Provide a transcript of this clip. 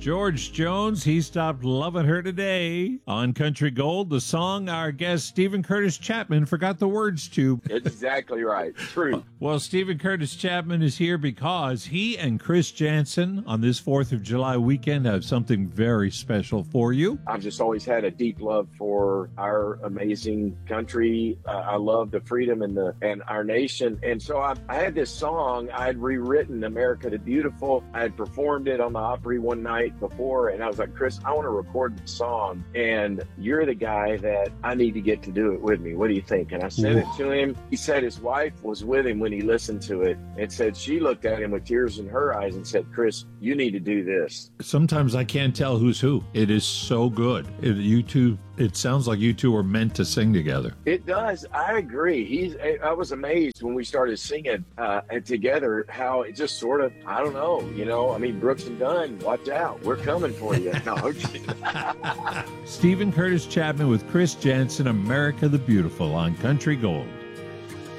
George Jones, he stopped loving her today. On Country Gold, the song our guest Stephen Curtis Chapman forgot the words to. Exactly right. True. Well, Stephen Curtis Chapman is here because he and Chris Janson on this 4th of July weekend have something very special for you. I've just always had a deep love for our amazing country. I love the freedom and our nation. And so I had this song. I had rewritten America the Beautiful. I had performed it on the Opry one night before, and I was like, Chris, I want to record the song, and you're the guy that I need to get to do it with me. What do you think? And I sent it to him. He said his wife was with him when he listened to it, and said she looked at him with tears in her eyes and said, Chris, you need to do this. Sometimes I can't tell who's who. It is so good. It sounds like you two are meant to sing together. It does. I agree. I was amazed when we started singing together how it just sort of, I don't know, I mean, Brooks and Dunn, watch out. We're coming for you. No, I'm kidding. Stephen Curtis Chapman with Chris Janson, America the Beautiful on Country Gold.